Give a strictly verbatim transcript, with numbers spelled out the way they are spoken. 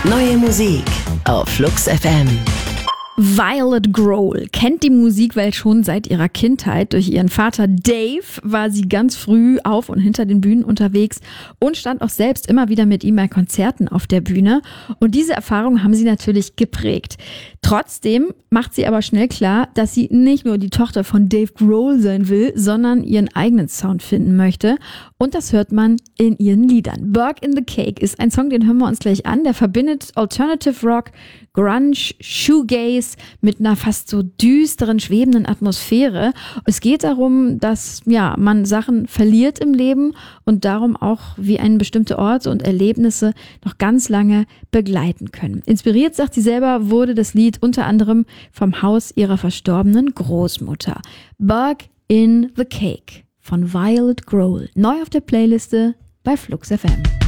Neue Musik auf Flux F M. Violet Grohl kennt die Musikwelt schon seit ihrer Kindheit. Durch ihren Vater Dave war sie ganz früh auf und hinter den Bühnen unterwegs und stand auch selbst immer wieder mit ihm bei Konzerten auf der Bühne. Und diese Erfahrungen haben sie natürlich geprägt. Trotzdem macht sie aber schnell klar, dass sie nicht nur die Tochter von Dave Grohl sein will, sondern ihren eigenen Sound finden möchte. Und das hört man in ihren Liedern. Burg in the Cake ist ein Song, den hören wir uns gleich an. Der verbindet Alternative Rock, Grunge, Shoegaze mit einer fast so düsteren, schwebenden Atmosphäre. Es geht darum, dass ja man Sachen verliert im Leben und darum auch, wie einen bestimmte Orte und Erlebnisse noch ganz lange begleiten können. Inspiriert, sagt sie selber, wurde das Lied unter anderem vom Haus ihrer verstorbenen Großmutter. Burg in the Cake von Violet Grohl. Neu auf der Playliste bei Flux F M.